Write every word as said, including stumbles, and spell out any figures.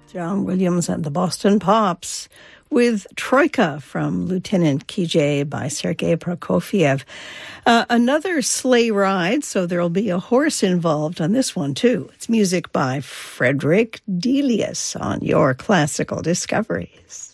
John Williams and the Boston Pops with Troika from Lieutenant Kijé by Sergei Prokofiev. Uh, another sleigh ride, so there'll be a horse involved on this one, too. It's music by Frederick Delius on Your Classical Discoveries.